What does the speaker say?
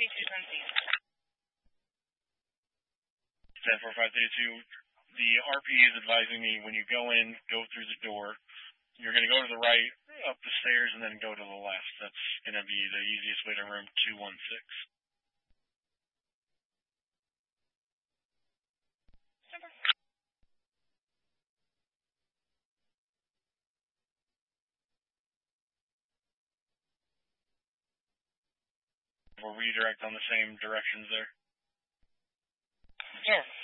10-4-5-3-2. The RP is advising me when you go in, go through the door. You're going to go to the right, up the stairs, and then go to the left. That's going to be the easiest way to room 216. We'll redirect on the same directions there. Yes.